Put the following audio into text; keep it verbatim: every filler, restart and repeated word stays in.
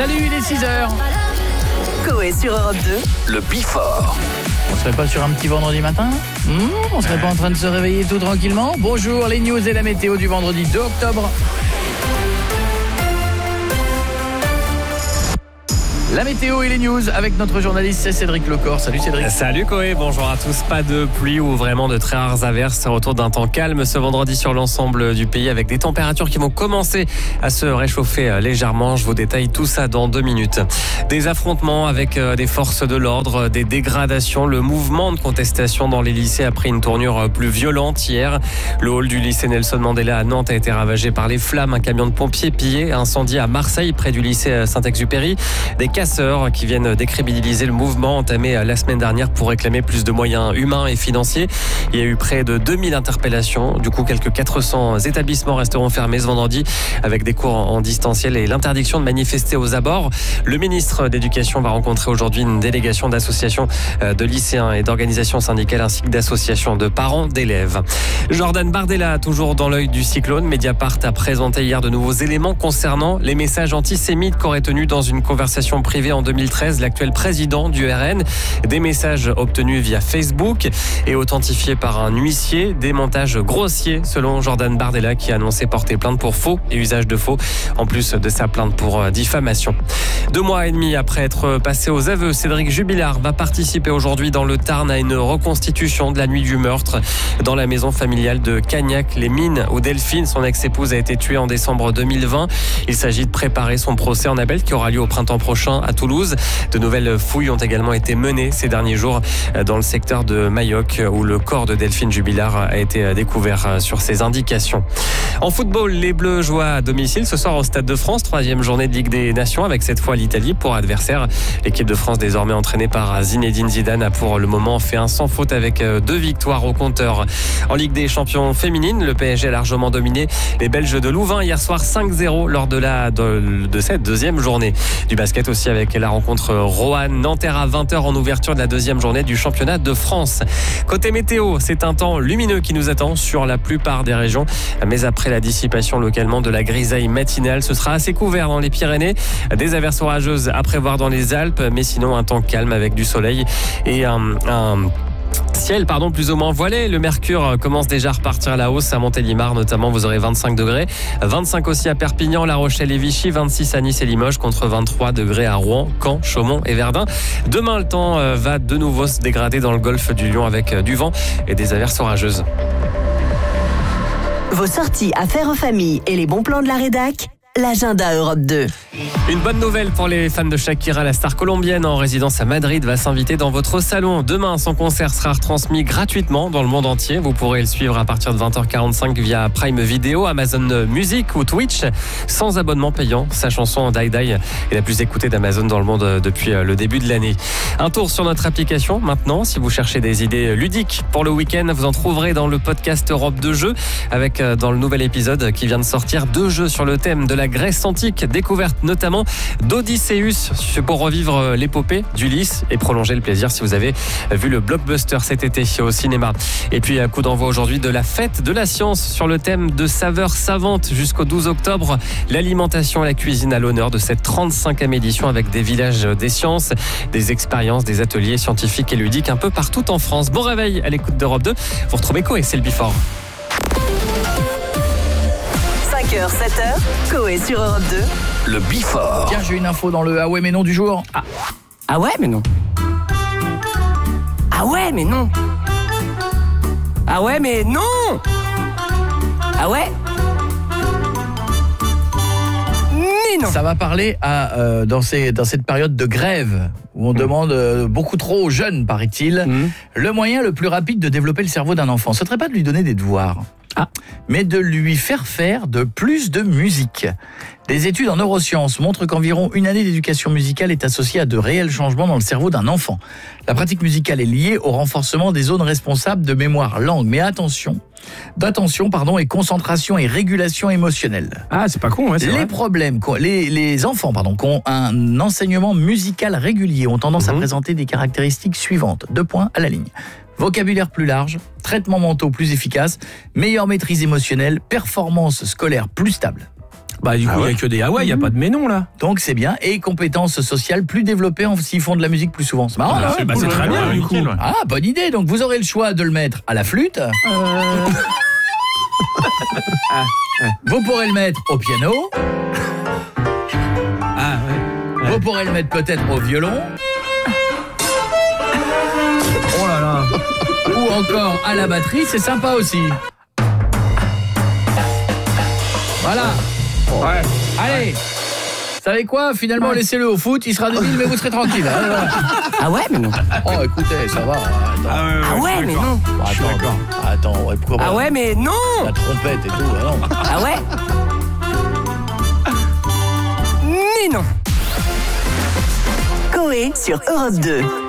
Salut, il est six heures. Coé sur Europe deux. Le Before. On serait pas sur un petit vendredi matin mmh, On serait pas en train de se réveiller tout tranquillement? Bonjour, les news et la météo du vendredi deux octobre. La météo et les news avec notre journaliste, c'est Cédric Lecor. Salut Cédric. Salut Coé, bonjour à tous. Pas de pluie ou vraiment de très rares averses. Retour d'un temps calme ce vendredi sur l'ensemble du pays avec des températures qui vont commencer à se réchauffer légèrement. Je vous détaille tout ça dans deux minutes. Des affrontements avec des forces de l'ordre, des dégradations. Le mouvement de contestation dans les lycées a pris une tournure plus violente hier. Le hall du lycée Nelson Mandela à Nantes a été ravagé par les flammes. Un camion de pompiers pillé, incendie à Marseille près du lycée Saint-Exupéry. Des casseurs qui viennent décrédibiliser le mouvement entamé la semaine dernière pour réclamer plus de moyens humains et financiers. Il y a eu près de deux mille interpellations. Du coup, quelques quatre cents établissements resteront fermés ce vendredi avec des cours en distanciel et l'interdiction de manifester aux abords. Le ministre d'Éducation va rencontrer aujourd'hui une délégation d'associations de lycéens et d'organisations syndicales ainsi que d'associations de parents d'élèves. Jordan Bardella, toujours dans l'œil du cyclone. Mediapart a présenté hier de nouveaux éléments concernant les messages antisémites qu'aurait tenus dans une conversation privé en deux mille treize, l'actuel président du R N. Des messages obtenus via Facebook et authentifiés par un huissier. Des montages grossiers selon Jordan Bardella qui a annoncé porter plainte pour faux et usage de faux, en plus de sa plainte pour diffamation. Deux mois et demi après être passé aux aveux, Cédric Jubilard va participer aujourd'hui dans le Tarn à une reconstitution de la nuit du meurtre dans la maison familiale de Cagnac-les-Mines où Delphine, son ex-épouse, a été tuée en décembre deux mille vingt. Il s'agit de préparer son procès en appel qui aura lieu au printemps prochain à Toulouse. De nouvelles fouilles ont également été menées ces derniers jours dans le secteur de Mayoc où le corps de Delphine Jubilard a été découvert sur ses indications. En football, les Bleus jouent à domicile ce soir au Stade de France, troisième journée de Ligue des Nations avec cette fois l'Italie pour adversaire. L'équipe de France désormais entraînée par Zinedine Zidane a pour le moment fait un sans faute avec deux victoires au compteur. En Ligue des Champions féminines, le P S G a largement dominé les Belges de Louvain hier soir cinq zéro lors de, la, de, de cette deuxième journée. Du basket aussi avec la rencontre Roanne-Nanterre à vingt heures en ouverture de la deuxième journée du championnat de France. Côté météo, c'est un temps lumineux qui nous attend sur la plupart des régions. Mais après la dissipation localement de la grisaille matinale, ce sera assez couvert dans les Pyrénées. Des averses orageuses à prévoir dans les Alpes, mais sinon un temps calme avec du soleil et un... un ciel pardon, plus ou moins voilé. Le mercure commence déjà à repartir à la hausse à Montélimar notamment. Vous aurez vingt-cinq degrés. vingt-cinq aussi à Perpignan, La Rochelle et Vichy. vingt-six à Nice et Limoges contre vingt-trois degrés à Rouen, Caen, Chaumont et Verdun. Demain, le temps va de nouveau se dégrader dans le golfe du Lion avec du vent et des averses orageuses. Vos sorties affaires en famille et les bons plans de la rédac, l'agenda Europe deux. Une bonne nouvelle pour les fans de Shakira, la star colombienne en résidence à Madrid va s'inviter dans votre salon. Demain, son concert sera retransmis gratuitement dans le monde entier. Vous pourrez le suivre à partir de vingt heures quarante-cinq via Prime Video, Amazon Music ou Twitch, sans abonnement payant. Sa chanson Die Die est la plus écoutée d'Amazon dans le monde depuis le début de l'année. Un tour sur notre application maintenant. Si vous cherchez des idées ludiques pour le week-end, vous en trouverez dans le podcast Europe deux Jeux avec dans le nouvel épisode qui vient de sortir deux jeux sur le thème de la Grèce antique, découverte notamment d'Odysseus pour revivre l'épopée d'Ulysse et prolonger le plaisir si vous avez vu le blockbuster cet été au cinéma. Et puis un coup d'envoi aujourd'hui de la fête de la science sur le thème de saveurs savantes jusqu'au douze octobre. L'alimentation et la cuisine à l'honneur de cette trente-cinquième édition avec des villages des sciences, des expériences, des ateliers scientifiques et ludiques un peu partout en France. Bon réveil à l'écoute d'Europe deux. Vous retrouvez Coé, c'est le Before. cinq heures, sept heures, Coé sur Europe deux. Le Before. Tiens, j'ai une info dans le Ah ouais mais non du jour. Ah, ah ouais mais non. Ah ouais mais non. Ah ouais mais non. Ah ouais. Mais non. Ça va parler à, euh, dans, ces, dans cette période de grève où on mmh. demande euh, beaucoup trop aux jeunes, paraît-il, mmh. le moyen le plus rapide de développer le cerveau d'un enfant. Ce ne serait pas de lui donner des devoirs. Ah. Mais de lui faire faire de plus de musique. Des études en neurosciences montrent qu'environ une année d'éducation musicale est associée à de réels changements dans le cerveau d'un enfant. La pratique musicale est liée au renforcement des zones responsables de mémoire langue. Mais attention, d'attention pardon, et concentration et régulation émotionnelle. Ah, c'est pas con, ouais, c'est les vrai. problèmes, les, les enfants pardon, qui ont un enseignement musical régulier ont tendance mmh. à présenter des caractéristiques suivantes. Deux points à la ligne. Vocabulaire plus large, traitements mentaux plus efficaces, meilleure maîtrise émotionnelle, performance scolaire plus stable. Bah du coup, il Ah n'y ouais a que des ah ouais, il n'y a pas de mais non là. Donc c'est bien. Et compétences sociales plus développées en- s'ils font de la musique plus souvent. C'est marrant, Ah, là. c'est bah, c'est très bien du coup. nickel, ouais. Ah, bonne idée. Donc vous aurez le choix de le mettre à la flûte. Vous pourrez le mettre au piano. Ah ouais. Vous pourrez le mettre peut-être au violon. Oh là là. Ou encore à la batterie. C'est sympa aussi. Voilà. Ouais. Allez. Vous savez quoi? Finalement, laissez-le au foot. Il sera débile, mais vous serez tranquille. Hein, voilà. Ah ouais, mais non. Oh, écoutez, ça va. Attends. Ah ouais, mais non. Bon, attends, attends, ouais, pourquoi Ah pas ouais, mais non. la trompette et tout, ah non. Ah ouais. Mais non. Coé sur Europe deux.